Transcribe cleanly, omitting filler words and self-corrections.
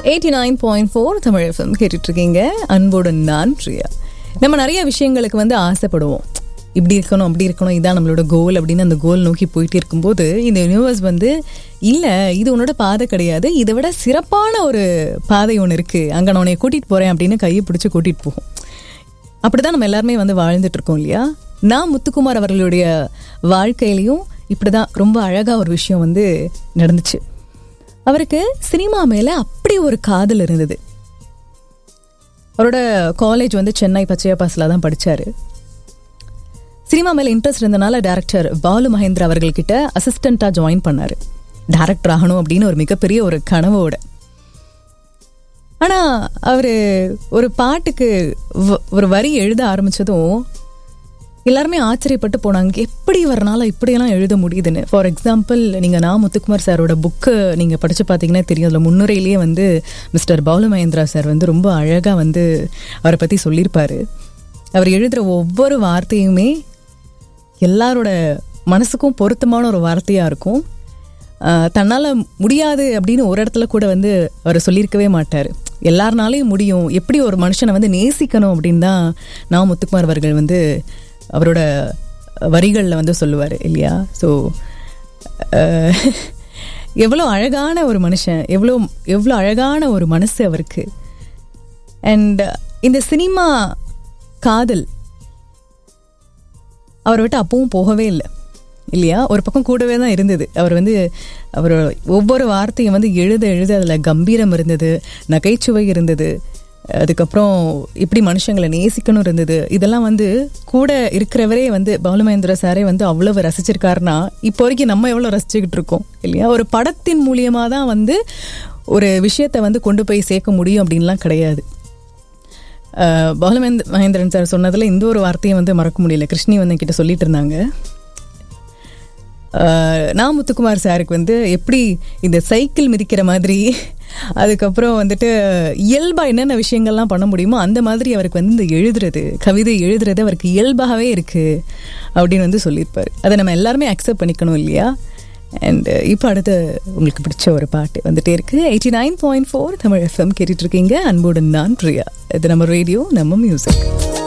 89.4 Tamil FM கேட்டுட்டு இருக்கீங்க. அன்போடு நான் பிரியா. நம்ம நிறைய விஷயங்களுக்கு வந்து ஆசைப்படுவோம். இப்படி இருக்கணும், அப்படி இருக்கணும், இதான் நம்மளோட கோல் அப்படின்னு அந்த கோல் நோக்கி போயிட்டு இருக்கும்போது இந்த யூனிவர்ஸ் வந்து இல்லை, இது உன்னோட பாதை கிடையாது, இதை விட சிறப்பான ஒரு பாதை ஒன்று இருக்குது, அங்கே நான் உன்னை கூட்டிகிட்டு போகிறேன் அப்படின்னு கையை பிடிச்சி கூட்டிகிட்டு போகும். அப்படிதான் நம்ம எல்லாருமே வந்து வாழ்ந்துட்டு இருக்கோம் இல்லையா? நான் முத்துக்குமார் அவர்களுடைய வாழ்க்கையிலையும் இப்படிதான் ரொம்ப அழகாக ஒரு விஷயம் வந்து நடந்துச்சு. அவருக்கு சினிமா மேலே அப்படி ஒரு காதல் இருந்தது. அவரோட காலேஜ் வந்து சென்னை பச்சையப்பாஸில் தான் படித்தார். சினிமா மேலே இன்ட்ரெஸ்ட் இருந்தனால டைரக்டர் பாலு மகேந்திரா அவர்கள்கிட்ட அசிஸ்டண்ட்டாக ஜாயின் பண்ணார். டைரக்டர் ஆகணும் அப்படின்னு ஒரு மிகப்பெரிய ஒரு கனவோட. ஆனால் அவர் ஒரு பாட்டுக்கு ஒரு வரி எழுத ஆரம்பித்ததும் எல்லாருமே ஆச்சரியப்பட்டு போனாங்க, எப்படி வரனால இப்படியெல்லாம் எழுத முடியுதுன்னு. ஃபார் எக்ஸாம்பிள், நீங்கள் நான் முத்துக்குமார் சாரோட புக்கு நீங்கள் படித்து பார்த்தீங்கன்னா தெரியும். அதில் முன்னுரையிலேயே வந்து மிஸ்டர் பாலு மகேந்திரா சார் வந்து ரொம்ப அழகாக வந்து அவரை பற்றி சொல்லியிருப்பார். அவர் எழுதுகிற ஒவ்வொரு வார்த்தையுமே எல்லாரோட மனசுக்கும் பொருத்தமான ஒரு வார்த்தையாக இருக்கும். தன்னால் முடியாது அப்படின்னு ஒரு இடத்துல கூட வந்து அவர் சொல்லியிருக்கவே மாட்டார். எல்லாருனாலையும் முடியும், எப்படி ஒரு மனுஷனை வந்து நேசிக்கணும் அப்படின்னு தான் நான் முத்துக்குமார் அவர்கள் வந்து அவரோட வரிகளில் வந்து சொல்லுவார் இல்லையா? ஸோ எவ்வளோ அழகான ஒரு மனுஷன், எவ்வளோ அழகான ஒரு மனசு அவருக்கு. அண்ட் இந்த சினிமா காதல் அவரை விட்டு அப்பவும் போகவே இல்லை இல்லையா? ஒரு பக்கம் கூடவே தான் இருந்தது. அவர் ஒவ்வொரு வார்த்தையும் வந்து எழுத அதில் கம்பீரம் இருந்தது, நகைச்சுவை இருந்தது, அதுக்கப்புறம் இப்படி மனுஷங்களை நேசிக்கணும் இருந்தது. இதெல்லாம் வந்து கூட இருக்கிறவரே வந்து பாலு மகேந்திரா சாரே வந்து அவ்வளவு ரசிச்சிருக்காருன்னா இப்போ வரைக்கும் நம்ம எவ்வளோ ரசிச்சுக்கிட்டு இருக்கோம் இல்லையா? ஒரு படத்தின் மூலியமாக தான் வந்து ஒரு விஷயத்தை வந்து கொண்டு போய் சேர்க்க முடியும் அப்படின்லாம் கிடையாது. பாலு மகேந்திரன் சார் சொன்னதில் இந்த ஒரு வார்த்தையை வந்து மறக்க முடியல. கிருஷ்ணி வந்து என்கிட்ட சொல்லிட்டு இருந்தாங்க, நான் முத்துக்குமார் சாருக்கு வந்து எப்படி இந்த சைக்கிள் மிதிக்கிற மாதிரி, அதுக்கப்புறம் வந்துட்டு இயல்பா என்னென்ன விஷயங்கள்லாம் பண்ண முடியுமோ அந்த மாதிரி அவருக்கு வந்து இந்த எழுதுறது, கவிதை எழுதுறது அவருக்கு இயல்பாகவே இருக்கு அப்படின்னு வந்து சொல்லியிருப்பாரு. அதை நம்ம எல்லாருமே அக்செப்ட் பண்ணிக்கணும் இல்லையா? அண்ட் இப்போ அடுத்து உங்களுக்கு பிடிச்ச ஒரு பாட்டு வந்துட்டே இருக்கு. 89.4 தமிழ் FM கேட்டுட்டு இருக்கீங்க. அன்போடு நான் பிரியா. இது நம்ம ரேடியோ, நம்ம மியூசிக்.